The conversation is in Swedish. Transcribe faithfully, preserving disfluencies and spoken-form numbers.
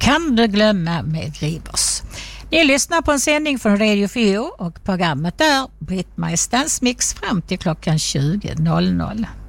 kan du glömma med Gribers. Ni lyssnar på en sändning från Radio fyra och programmet är Britt-Marie Stansmix fram till klockan tjugo noll noll.